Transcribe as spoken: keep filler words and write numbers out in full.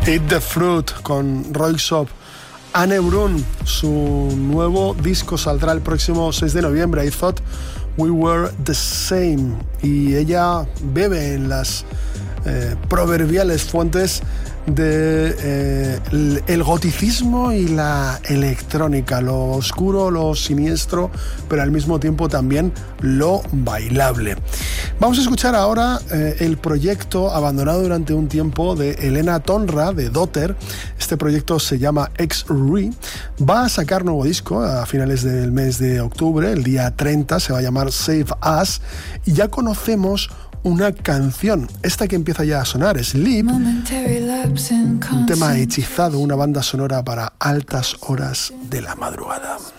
Eat the Fruit con Röyksopp. Anne Brun, su nuevo disco saldrá el próximo seis de noviembre. I Thought We Were the Same. Y ella bebe en las eh, proverbiales fuentes de eh, el, el goticismo y la electrónica, lo oscuro, lo siniestro, pero al mismo tiempo también lo bailable. Vamos a escuchar ahora eh, el proyecto abandonado durante un tiempo de Elena Tonra, de Dotter. Este proyecto se llama X-Ray. Va a sacar nuevo disco a finales del mes de octubre, el día treinta, se va a llamar Save Us, y ya conocemos una canción, esta que empieza ya a sonar, Sleep, un tema hechizado, una banda sonora para altas horas de la madrugada.